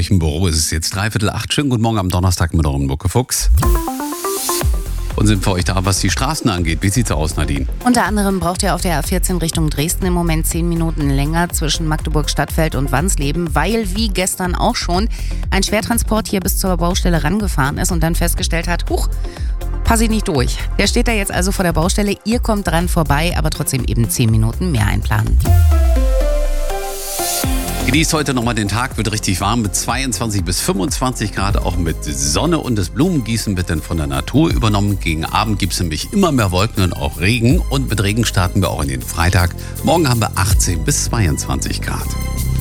euch im Büro ist es jetzt 7:45. Schönen guten Morgen am Donnerstag mit eurem Muckefuchs. Und sind für euch da, was die Straßen angeht. Wie sieht's aus, Nadine? Unter anderem braucht ihr auf der A14 Richtung Dresden im Moment 10 Minuten länger zwischen Magdeburg-Stadtfeld und Wansleben, weil wie gestern auch schon ein Schwertransport hier bis zur Baustelle rangefahren ist und dann festgestellt hat, passe ich nicht durch. Der steht da jetzt also vor der Baustelle, ihr kommt dran vorbei, aber trotzdem eben 10 Minuten mehr einplanen. Genießt heute nochmal den Tag, wird richtig warm mit 22 bis 25 Grad, auch mit Sonne, und das Blumengießen wird dann von der Natur übernommen. Gegen Abend gibt es nämlich immer mehr Wolken und auch Regen, und mit Regen starten wir auch in den Freitag. Morgen haben wir 18 bis 22 Grad.